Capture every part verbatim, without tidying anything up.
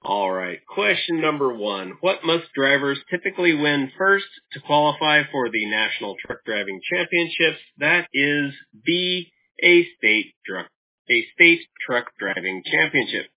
All right. Question number one. What must drivers typically win first to qualify for the National Truck Driving Championships? That is B, a state truck, a state truck driving championship.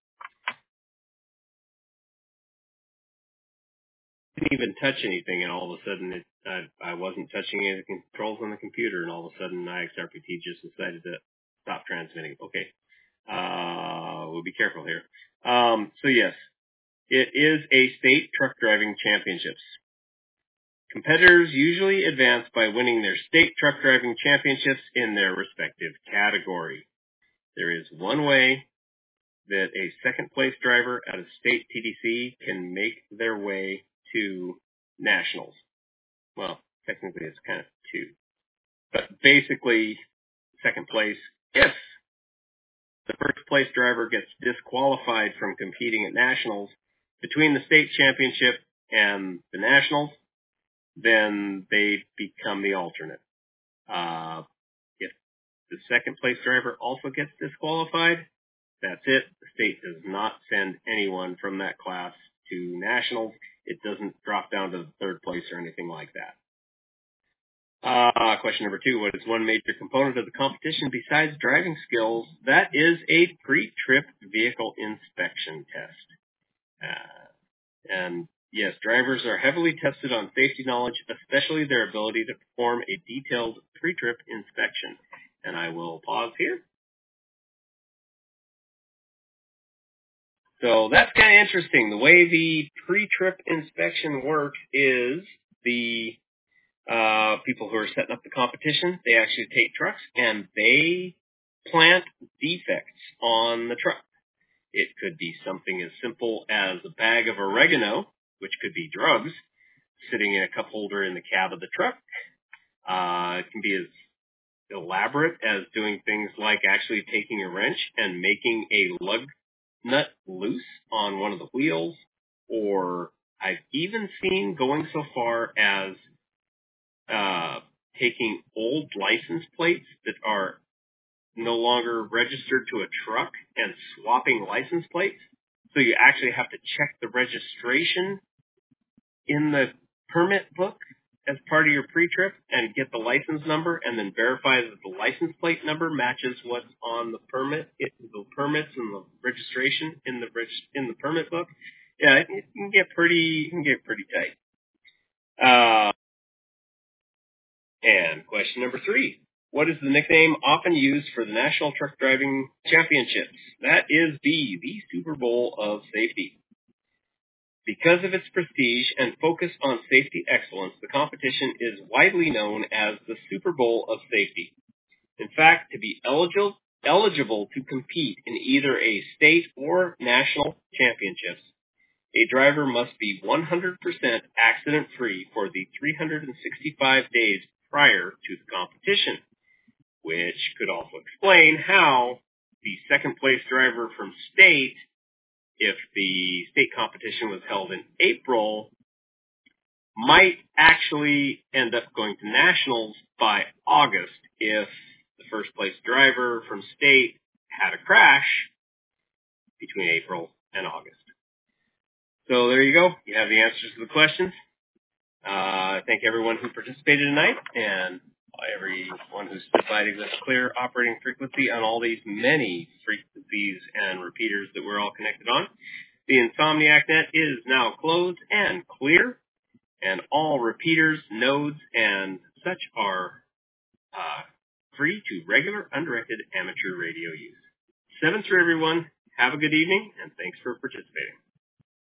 Didn't even touch anything, and all of a sudden it, I, I wasn't touching any of the controls on the computer, and all of a sudden I X R P T just decided to stop transmitting. Okay. Uh, we'll be careful here. Um, so yes, it is a state truck driving championships. Competitors usually advance by winning their state truck driving championships in their respective category. There is one way that a second place driver at a state T D C can make their way to nationals. Well, technically it's kind of two. But basically, second place, if the first place driver gets disqualified from competing at nationals, between the state championship and the nationals, then they become the alternate. Uh, if the second place driver also gets disqualified, that's it. The state does not send anyone from that class to nationals. It doesn't drop down to the third place or anything like that. Uh, question number two, what is one major component of the competition besides driving skills? That is a pre-trip vehicle inspection test. Uh, and yes, drivers are heavily tested on safety knowledge, especially their ability to perform a detailed pre-trip inspection. And I will pause here. So that's kind of interesting. The way the pre-trip inspection works is the uh, people who are setting up the competition, they actually take trucks and they plant defects on the truck. It could be something as simple as a bag of oregano, which could be drugs, sitting in a cup holder in the cab of the truck. Uh, it can be as elaborate as doing things like actually taking a wrench and making a lug nut loose on one of the wheels, or I've even seen going so far as uh, taking old license plates that are no longer registered to a truck and swapping license plates. So you actually have to check the registration in the permit book as part of your pre-trip and get the license number and then verify that the license plate number matches what's on the permit, it, the permits and the registration in the in the permit book. Yeah, it, it can get pretty, it can get pretty tight. Uh, and question number three. What is the nickname often used for the National Truck Driving Championships? That is B, the Super Bowl of Safety. Because of its prestige and focus on safety excellence, the competition is widely known as the Super Bowl of Safety. In fact, to be eligible, eligible to compete in either a state or national championships, a driver must be one hundred percent accident-free for the three hundred sixty-five days prior to the competition, which could also explain how the second-place driver from state, if the state competition was held in April, might actually end up going to nationals by August if the first place driver from state had a crash between April and August. So there you go. You have the answers to the questions. Uh, thank everyone who participated tonight and everyone who stood by to get clear operating frequency on all these many frequencies and repeaters that we're all connected on. The Insomniac Net is now closed and clear, and all repeaters, nodes, and such are uh, free to regular undirected amateur radio use. Seven through everyone. Have a good evening, and thanks for participating.